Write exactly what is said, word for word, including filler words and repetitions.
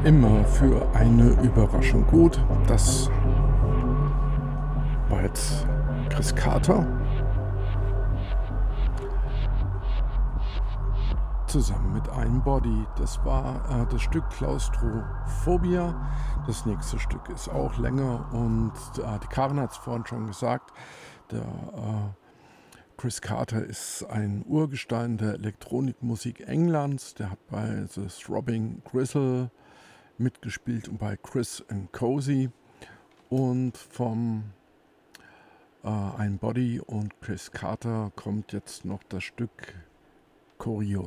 Immer für eine Überraschung gut. Das war jetzt Chris Carter zusammen mit einem Body. Das war äh, das Stück Klaustrophobia. Das nächste Stück ist auch länger und äh, die Karen hat es vorhin schon gesagt. Der äh, Chris Carter ist ein Urgestein der Elektronikmusik Englands. Der hat bei The Throbbing Gristle mitgespielt und bei Chris and Cozy. Und vom äh, Ein Body und Chris Carter kommt jetzt noch das Stück Choreo.